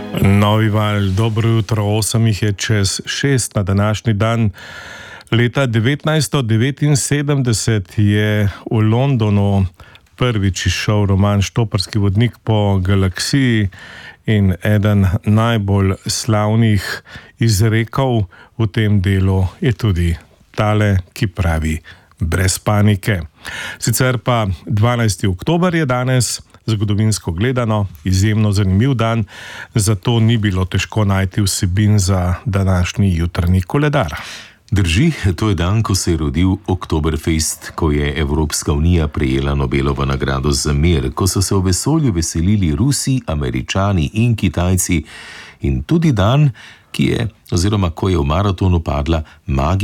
Novi val, dobro jutro, 8 jih je čez 6 na današnji dan. Leta 1979 je v Londonu prvič izšel roman Štoparski vodnik po galaksiji in eden najbolj slavnih izrekov v tem delu je tudi tale, ki pravi brez panike. Sicer pa 12. oktober je danes, zgodovinsko gledano, izjemno zanimiv dan, zato ni bilo težko najti vsebin za današnji jutrnji koledar. Drži, to je dan, ko se je rodil Oktoberfest, ko je Evropska unija prejela Nobelovo nagrado za mir, ko so se v vesolju veselili Rusi, Američani in Kitajci, in tudi dan, ko je v maratonu padla magija